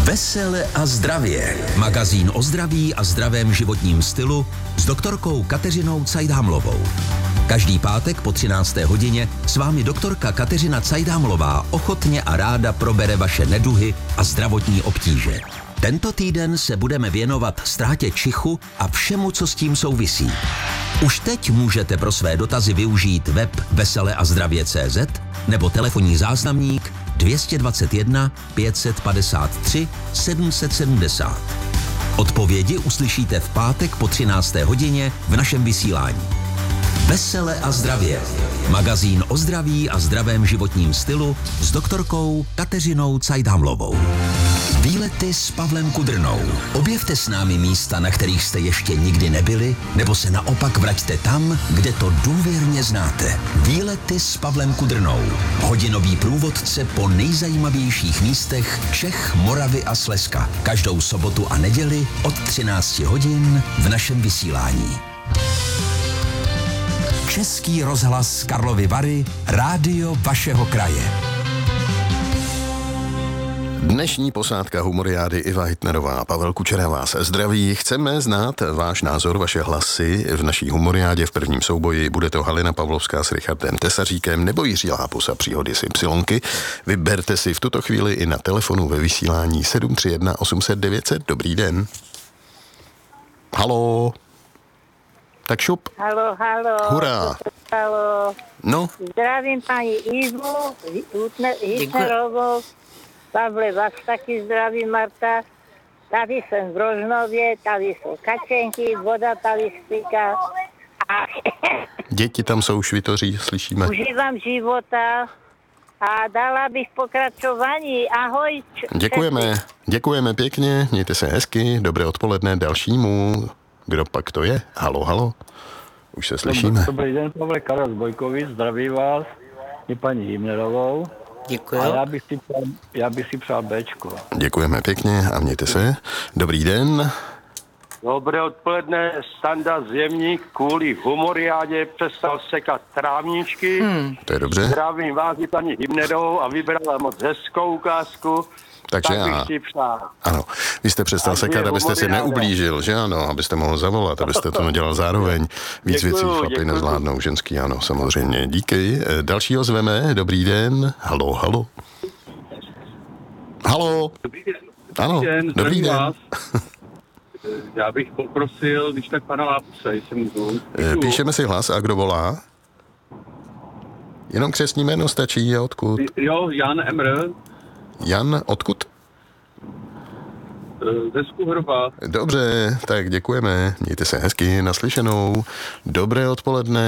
Vesele a zdravě. Magazín o zdraví a zdravém životním stylu s doktorkou Kateřinou Cajdámlovou. Každý pátek po 13. hodině s vámi doktorka Kateřina Cajdámlová ochotně a ráda probere vaše neduhy a zdravotní obtíže. Tento týden se budeme věnovat ztrátě čichu a všemu, co s tím souvisí. Už teď můžete pro své dotazy využít web veseleazdravě.cz nebo telefonní záznamník 221 553 770. Odpovědi uslyšíte v pátek po 13. hodině v našem vysílání. Vesele a zdravě. Magazín o zdraví a zdravém životním stylu s doktorkou Kateřinou Cajdámlovou. Výlety s Pavlem Kudrnou. Objevte s námi místa, na kterých jste ještě nikdy nebyli, nebo se naopak vraťte tam, kde to důvěrně znáte. Výlety s Pavlem Kudrnou. Hodinový průvodce po nejzajímavějších místech Čech, Moravy a Slezska. Každou sobotu a neděli od 13 hodin v našem vysílání. Český rozhlas Karlovy Vary, rádio vašeho kraje. Dnešní posádka Humoriády Iva Hitnerová a Pavel Kučera vás zdraví. Chceme znát váš názor, vaše hlasy v naší Humoriádě v prvním souboji. Bude to Halina Pavlovská s Richardem Tesaříkem nebo Jiří Lápus a příhody z Ypsilonky. Vyberte si v tuto chvíli i na telefonu ve vysílání 731 800 900. Dobrý den. Haló. Tak šup. Haló. Hurá. Haló. No. Zdravím paní Ivu Hitnerovou. Pavle, vás taky zdraví, Marta. Tady jsem v Rožnově, tady jsou kačenky, voda tady stíká. Děti tam jsou, švitoří, slyšíme. Užívám života a dala bych pokračování. Ahoj. Děkujeme pěkně, mějte se hezky, dobré odpoledne dalšímu. Kdo pak to je? Halo. Už se slyšíme. Dobrý den, Pavle, Karel Bojkovič, zdraví vás i paní Himnerovou. Děkuji. A já bych si přál Bčko. Děkujeme pěkně a mějte se. Dobrý den. Dobré odpoledne, Standa Zjemník kvůli Humoriádě přestal sekat trávníčky. To je dobře. Zdravím vás i paní Himnerovou a vybrala moc hezkou ukázku. Takže tak bych si přál. Ano, vy jste přestal sekat, abyste si neublížil, že ano, abyste mohl zavolat, abyste to nedělal zároveň. Víc věcí chlapi nezvládnou, ženský ano, samozřejmě. Díky. Dalšího zveme, dobrý den. Haló. Ano, dobrý den. Vás. Já bych poprosil, když tak pana Lápuse, jestli můžu. Píšeme si hlas a kdo volá? Jenom křestní jméno stačí a odkud? Jo, Jan Emr. Jan, odkud? Ze Skuhrova. Dobře, tak děkujeme. Mějte se hezky, naslyšenou. Dobré odpoledne.